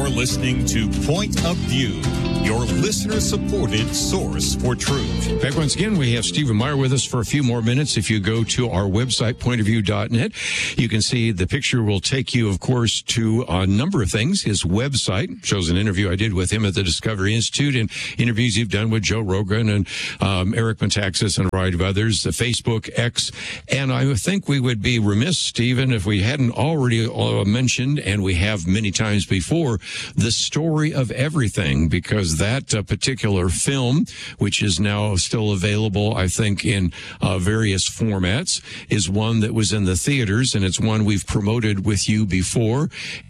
listening to Point of View, your listener-supported source for truth. Back once again, we have Stephen Meyer with us for a few more minutes. If you go to our website, pointofview.net, you can see the picture will take you, of course, to a number of things. His website shows an interview I did with him at the Discovery Institute and interviews you've done with Joe Rogan and Eric Metaxas and a variety of others, the Facebook, X. And I think we would be remiss, Stephen, if we hadn't already mentioned, and we have many times before, the story of everything, because that particular film, which is now still available, I think, in various formats, is one that was in the theaters, and it's one we've promoted with you before.